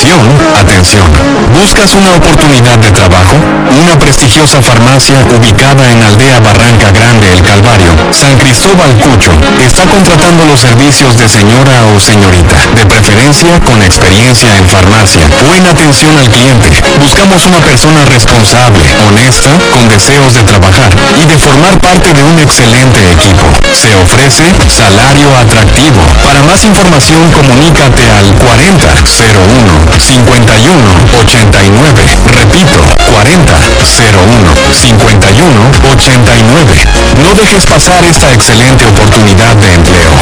Atención, atención. ¿Buscas una oportunidad de trabajo? Una prestigiosa farmacia ubicada en Aldea Barranca Grande, El Calvario, San Cristóbal Cucho, está contratando los servicios de señora o señorita, de preferencia con experiencia en farmacia. Buena atención al cliente. Buscamos una persona responsable, honesta, con deseos de trabajar y de formar parte de un excelente equipo. Se ofrece salario atractivo. Para más información, comunícate al 4001 51 89. Repito, 4001 51 89. No dejes pasar esta excelente oportunidad de empleo.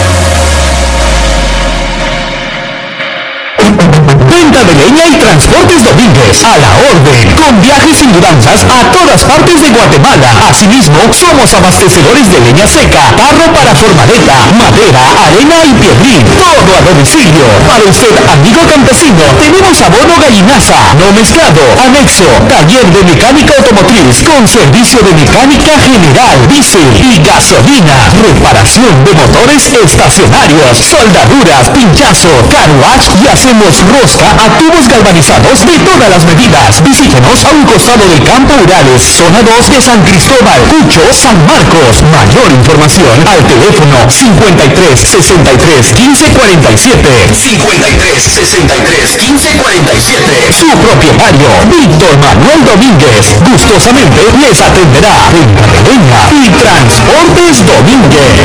Venta de leña y transportes Domínguez, a la orden, con viajes y mudanzas a todas partes de Guatemala. Asimismo, somos abastecedores de leña seca, barro para formaleta, madera, arena y piedrín, todo a domicilio. Para usted, amigo campesino, tenemos abono gallinaza, no mezclado, anexo, taller de mecánica automotriz, con servicio de mecánica general, diésel y gasolina, reparación de motores estacionarios, soldaduras, pinchazo, car wash y hacemos rosca a tubos galvanizados de todas las medidas. Visítenos a un costado del Campo Urales, zona 2 de San Cristóbal, Cucho, San Marcos. Mayor información al teléfono 53 63 15 47. 53 63 15 47. Su propietario, Víctor Manuel Domínguez, gustosamente les atenderá. Venta de leña y transportes Domínguez.